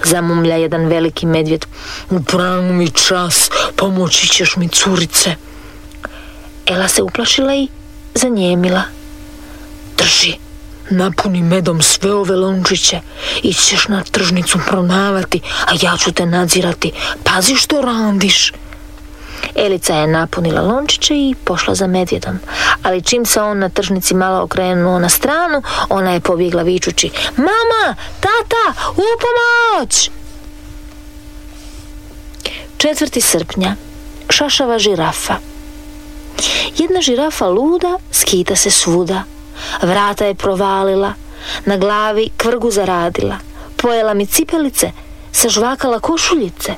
zamumlja jedan veliki medvjed. U pravi čas, pomoći ćeš mi, curice. Ela se uplašila i zanjemila. Drži, napuni medom sve ove lončiće, ići ćeš na tržnicu prodavati, a ja ću te nadzirati. Pazi što radiš. Elica je napunila lončiće i pošla za medvjedom, ali čim se on na tržnici malo okrenuo na stranu, ona je pobjegla vičući: Mama, tata, u pomoć! 4. srpnja. Šašava žirafa. Jedna žirafa luda skita se svuda. Vrata je provalila, na glavi kvrgu zaradila, pojela mi cipelice, sažvakala košuljice.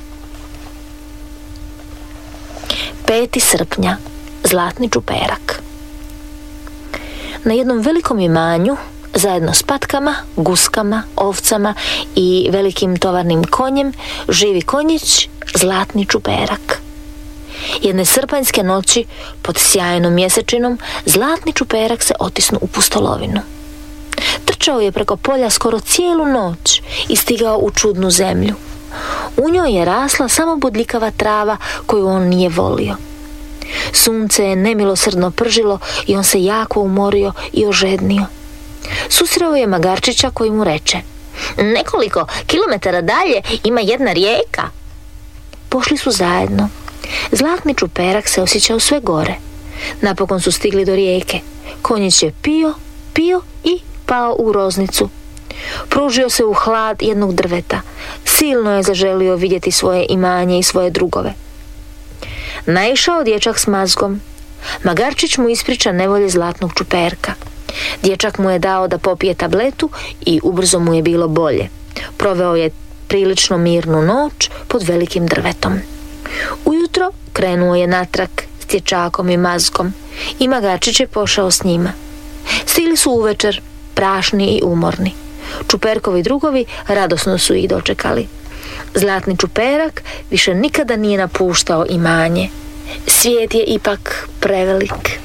5. srpnja. Zlatni čuperak. Na jednom velikom imanju, zajedno s patkama, guskama, ovcama i velikim tovarnim konjem, živi konjić Zlatni čuperak. Jedne srpanjske noći, pod sjajnom mjesečinom, Zlatni čuperak se otisnu u pustolovinu. Trčao je preko polja skoro cijelu noć i stigao u čudnu zemlju. U njoj je rasla samo bodljikava trava koju on nije volio. Sunce je nemilosrdno pržilo i on se jako umorio i ožednio. Susreo je magarčića koji mu reče: Nekoliko kilometara dalje ima jedna rijeka. Pošli su zajedno. Zlatni čuperak se osjećao sve gore. Napokon su stigli do rijeke. Konjić je pio i pao u roznicu. Pružio se u hlad jednog drveta. Silno je zaželio vidjeti svoje imanje i svoje drugove. Naišao dječak s mazgom. Magarčić mu ispriča nevolje Zlatnog čuperka. Dječak mu je dao da popije tabletu i ubrzo mu je bilo bolje. Proveo je prilično mirnu noć pod velikim drvetom. Ujutro krenuo je natrag s dječakom i mazgom i Magarčić je pošao s njima. Stigli su uvečer, prašni i umorni. Čuperkovi drugovi radosno su ih dočekali. Zlatni čuperak više nikada nije napuštao imanje. Svijet je ipak prevelik.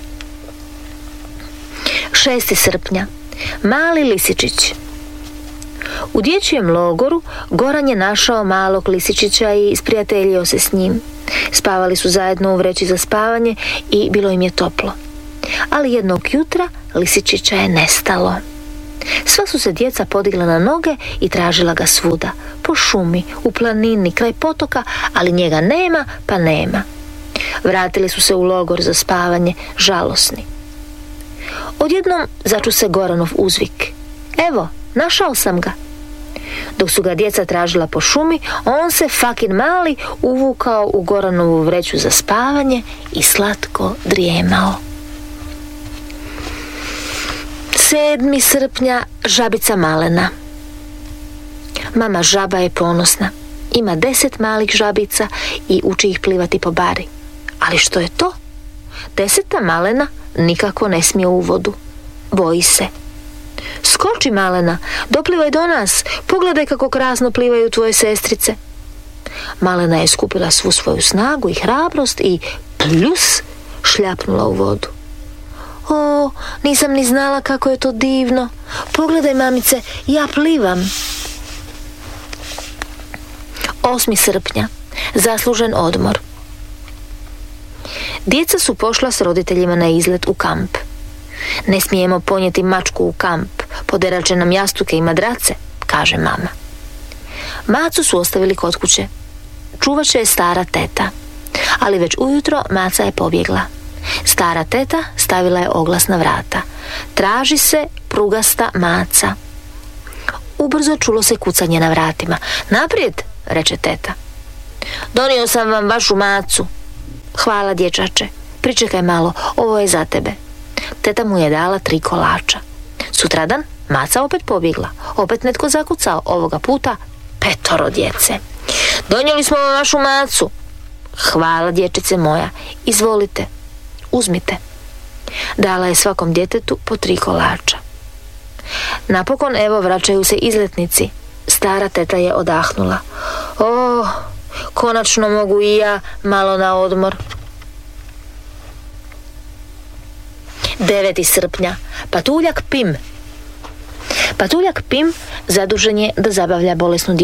6. srpnja. Mali lisičić. U dječjem logoru Goran je našao malog lisičića i isprijateljio se s njim. Spavali su zajedno u vreći za spavanje i bilo im je toplo. Ali jednog jutra lisičića je nestalo. Sva su se djeca podigla na noge i tražila ga svuda, po šumi, u planini, kraj potoka, ali njega nema pa nema. Vratili su se u logor za spavanje, žalosni. Odjednom začu se Goranov uzvik: Evo, našao sam ga. Dok su ga djeca tražila po šumi, on se, fakin mali, uvukao u Goranovu vreću za spavanje i slatko drijemao. 7. srpnja. Žabica Malena. Mama žaba je ponosna. Ima 10 malih žabica i uči ih plivati po bari. Ali što je to? 10. Malena nikako ne smije u vodu. Boji se. Skoči, Malena, doplivaj do nas, pogledaj kako krasno plivaju tvoje sestrice. Malena je skupila svu svoju snagu i hrabrost i pljus šljapnula u vodu. O, nisam ni znala kako je to divno. Pogledaj, mamice, ja plivam. 8. srpnja. Zaslužen odmor. Djeca su pošla s roditeljima na izlet u kamp. Ne smijemo ponijeti mačku u kamp, poderat će nam jastuke i madrace, kaže mama. Macu su ostavili kod kuće. Čuvat će je stara teta. Ali već ujutro Maca je pobjegla. Stara teta stavila je oglas na vrata: Traži se prugasta Maca. Ubrzo čulo se kucanje na vratima. Naprijed, reče teta. Donio sam vam vašu Macu. Hvala, dječače. Pričekaj malo, ovo je za tebe. Teta mu je dala 3 kolača. Sutradan Maca opet pobjegla. Opet netko zakucao, ovoga puta 5 djece. Donijeli smo vam vašu Macu. Hvala, dječice moja. Izvolite, uzmite. Dala je svakom djetetu po 3 kolača. Napokon, evo, vraćaju se izletnici. Stara teta je odahnula. O, konačno mogu i ja malo na odmor. 9. srpnja. Patuljak Pim. Patuljak Pim zadužen je da zabavlja bolesnu djecu.